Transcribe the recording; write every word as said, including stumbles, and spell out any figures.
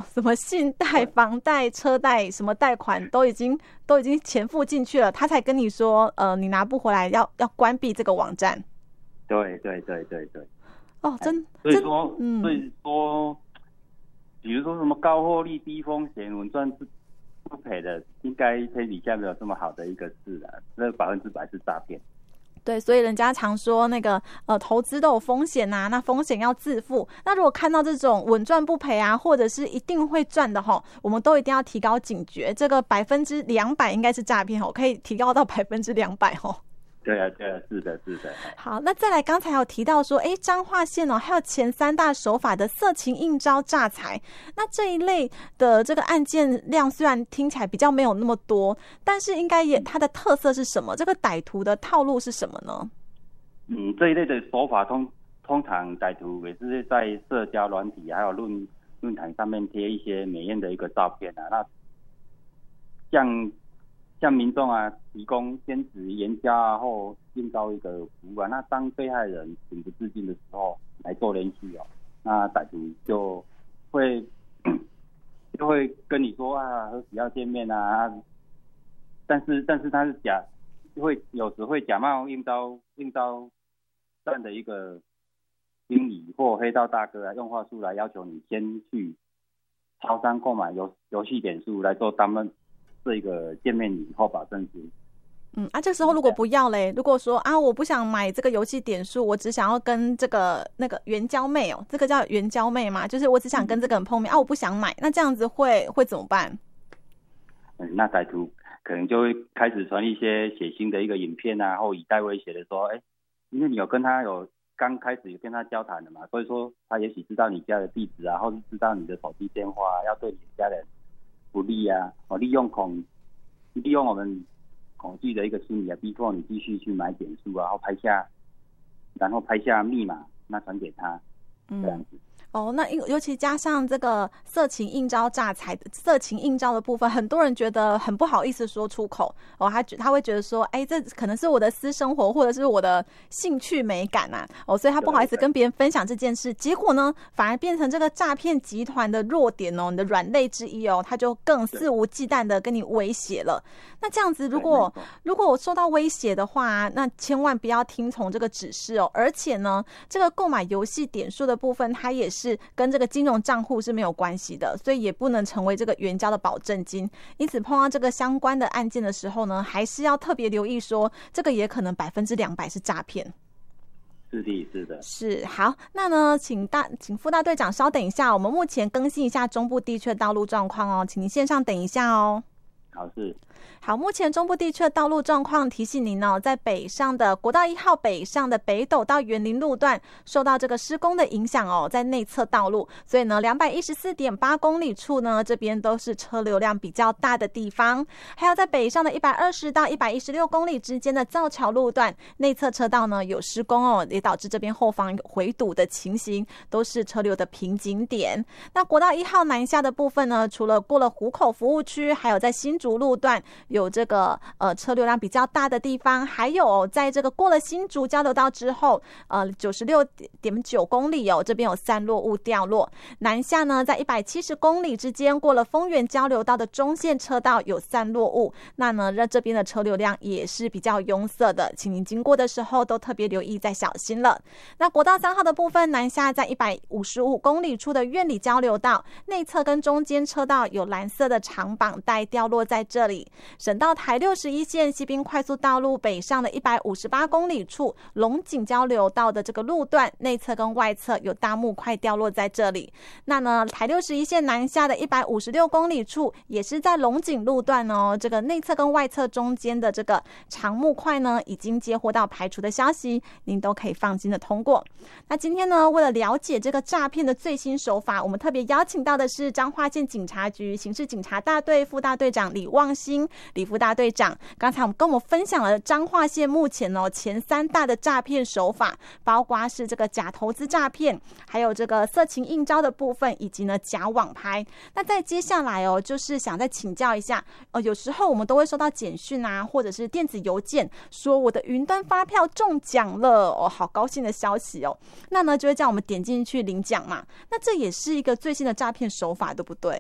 什么信贷、房贷、车贷，什么贷款都已经都已经钱付进去了，他才跟你说，呃，你拿不回来，要要关闭这个网站。 对对对对对。 哦，真， 所以说， 嗯， 所以说，比如说什么高获利、低风险、稳赚不赔的，应该天底下没有这么好的一个事啊，这百分之百是诈骗。 对，所以人家常说那个呃投资都有风险啊，那风险要自负。那如果看到这种稳赚不赔啊，或者是一定会赚的吼，我们都一定要提高警觉。这个百分之两百应该是诈骗吼，可以提高到百分之两百吼。 对啊，对啊，是的，是的。 好，那再来，刚才有提到说，哎，彰化县哦，还有前三大手法的色情应招诈财。那这一类的这个案件量虽然听起来比较没有那么多，但是应该也它的特色是什么？这个歹徒的套路是什么呢？ 嗯，这一类的手法通通常歹徒也是在社交软体还有论论坛上面贴一些美艳的一个照片啊，那像。向民众啊提供兼职援交啊或应招一个服务啊，那当被害人情不自禁的时候来做联系哦，那歹徒就会就会跟你说啊，何时要见面啊，但是但是他是假，会有时会假冒应招应招站的一个经理或黑道大哥啊，用话术来要求你先去超商购买游游戏点数来做他们。这个见面礼后保证金。 嗯啊，这时候如果不要嘞，如果说啊，我不想买这个游戏点数，我只想要跟这个那个援交妹哦，这个叫援交妹嘛，就是我只想跟这个人碰面、嗯、啊，我不想买，那这样子会会怎么办？ 嗯，那歹徒可能就会开始传一些血腥的一个影片啊，或以带威胁的说，哎，因为你有跟他有刚开始有跟他交谈的嘛，所以说他也许知道你家的地址啊，或是知道你的手机电话、啊，要对你的家人。不利啊！我利用恐，利用我们恐惧的一个心理啊，逼迫你继续去买点数啊，然后拍下，然后拍下密码，那传给他，这样子。 哦，那尤其加上这个色情应招诈财的色情应招的部分，很多人觉得很不好意思说出口哦，他他会觉得说，哎，这可能是我的私生活或者是我的兴趣美感啊，哦，所以他不好意思跟别人分享这件事，结果呢，反而变成这个诈骗集团的弱点哦，你的软肋之一哦，他就更肆无忌惮的跟你威胁了。那这样子，如果如果我受到威胁的话，那千万不要听从这个指示哦，而且呢，这个购买游戏点数的部分，它也是。是跟这个金融账户是没有关系的，所以也不能成为这个援交的保证金。因此碰到这个相关的案件的时候呢，还是要特别留意说，这个也可能百分之两百是诈骗。 是的，是的， 是。好，那呢，请大请副大队长稍等一下，我们目前更新一下中部地区的道路状况哦，请您线上等一下哦。 好，是。 好，目前中部地区的道路状况提醒您哦，在北上的国道一号北上的北斗到园林路段受到这个施工的影响哦，在内侧道路，所以呢，两百一十四点八公里处呢，这边都是车流量比较大的地方。还有在北上的一百二十到一百一十六公里之间的造桥路段，内侧车道呢有施工哦，也导致这边后方有回堵的情形，都是车流的瓶颈点。那国道一号南下的部分呢，除了过了湖口服务区，还有在新竹路段。有这个呃车流量比较大的地方，还有在这个过了新竹交流道之后，呃九十六点九公里哦，这边有散落物掉落。南下呢，在一百七十公里之间，过了丰原交流道的中线车道有散落物，那呢，让这边的车流量也是比较拥塞的，请您经过的时候都特别留意，再小心了。那国道三号的部分，南下在一百五十五公里处的苑里交流道内侧跟中间车道有蓝色的长绑带掉落在这里。省道台六十一线西滨快速道路北上的一百五十八公里处龙井交流道的这个路段内侧跟外侧有大木块掉落在这里。那呢，台六十一线南下的一百五十六公里处也是在龙井路段哦，这个内侧跟外侧中间的这个长木块呢，已经接获到排除的消息，您都可以放心的通过。那今天呢，为了了解这个诈骗的最新手法，我们特别邀请到的是彰化县警察局刑事警察大队副大队长李旺兴李副大队长。刚才我们跟我们分享了彰化县目前哦前三大的诈骗手法，包括是这个假投资诈骗，还有这个色情应招的部分，以及呢假网拍。那在接下来哦，就是想再请教一下，呃，有时候我们都会收到简讯啊，或者是电子邮件，说我的云端发票中奖了哦，好高兴的消息哦。那呢就会叫我们点进去领奖嘛。那这也是一个最新的诈骗手法，对不对？